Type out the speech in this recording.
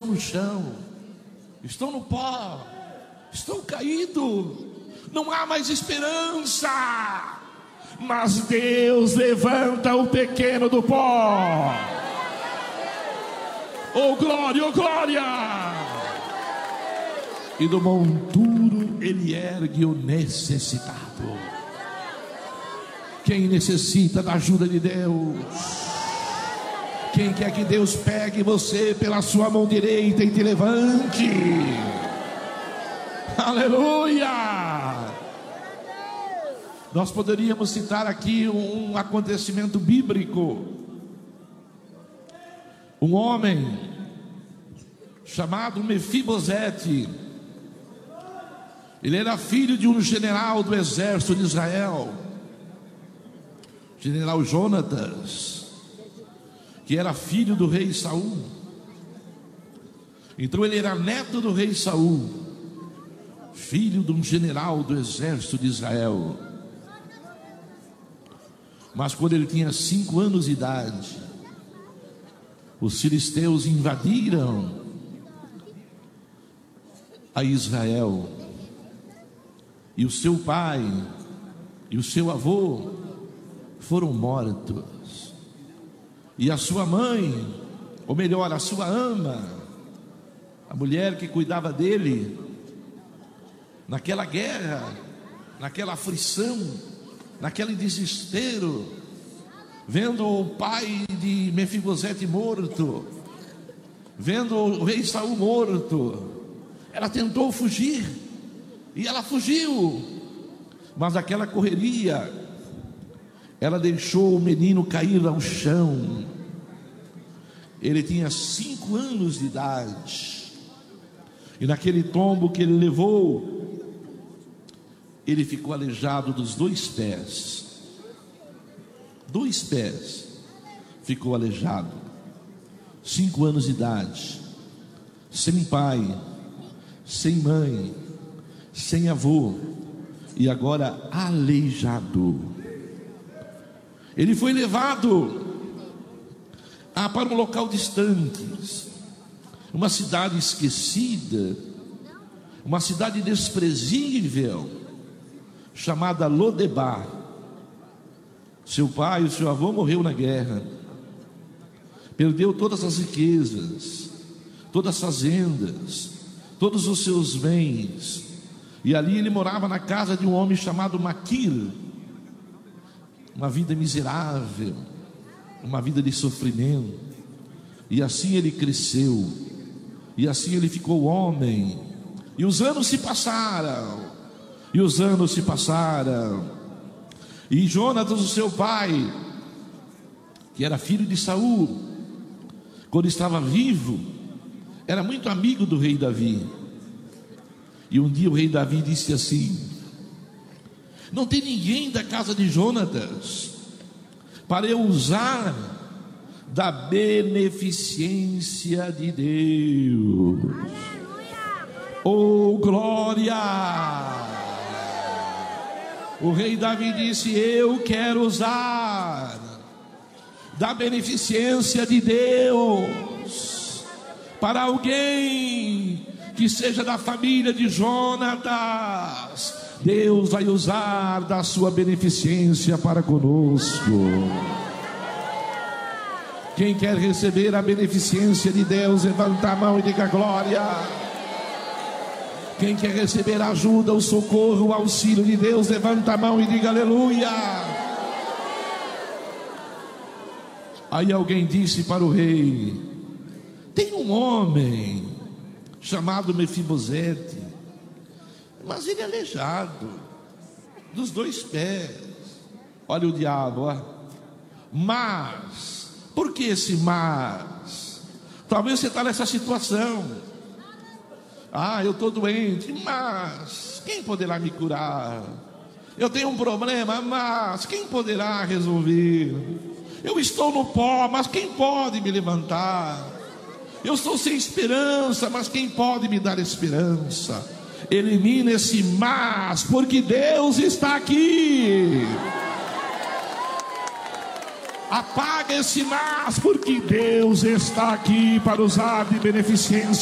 no chão, estão no pó, estão caídos, não há mais esperança. Mas Deus levanta o pequeno do pó. Oh glória, oh glória! E do monturo ele ergue o necessitado. Quem necessita da ajuda de Deus? Quem quer que Deus pegue você pela sua mão direita e te levante? Aleluia! Nós poderíamos citar aqui um acontecimento bíblico. Um homem chamado Mefibosete. Ele era filho de um general do exército de Israel, general Jonatas, que era filho do rei Saul. Então ele era neto do rei Saul, filho de um general do exército de Israel. Mas quando ele tinha 5 anos de idade, os filisteus invadiram a Israel, e o seu pai e o seu avô foram mortos, e a sua mãe, ou melhor, a sua ama, a mulher que cuidava dele, naquela guerra, naquela aflição, naquele desespero, vendo o pai de Mefibosete morto, vendo o rei Saul morto, ela tentou fugir, e ela fugiu, mas aquela correria, ela deixou o menino cair ao chão. Ele tinha 5 anos de idade, e naquele tombo que ele levou, ele ficou aleijado dos 2 pés. 2 pés ficou aleijado. 5 anos de idade, sem pai, sem mãe, sem avô, e agora aleijado. Ele foi levado para um local distante, uma cidade esquecida, uma cidade desprezível, chamada Lodebar. Seu pai e o seu avô morreu na guerra, perdeu todas as riquezas, todas as fazendas, todos os seus bens, e ali ele morava na casa de um homem chamado Maquir. Uma vida miserável, uma vida de sofrimento, e assim ele cresceu, e assim ele ficou homem, e os anos se passaram, e Jonatas, o seu pai, que era filho de Saul, quando estava vivo, era muito amigo do rei Davi. E um dia o rei Davi disse assim: não tem ninguém da casa de Jonatas para eu usar da beneficência de Deus. Oh glória! O rei Davi disse: eu quero usar da beneficência de Deus para alguém que seja da família de Jonatas. Deus vai usar da sua beneficência para conosco. Quem quer receber a beneficência de Deus, levanta a mão e diga glória. Quem quer receber a ajuda, o socorro, o auxílio de Deus, levanta a mão e diga aleluia. Aí alguém disse para o rei: tem um homem chamado Mefibosete, mas ele é aleijado dos 2 pés. Olha o diabo, ó. Mas, por que esse mas? Talvez você está nessa situação. Eu estou doente, mas quem poderá me curar? Eu tenho um problema, mas quem poderá resolver? Eu estou no pó, mas quem pode me levantar? Eu estou sem esperança, mas quem pode me dar esperança? Elimina esse mas, porque Deus está aqui. Apaga esse mas, porque Deus está aqui para usar de beneficência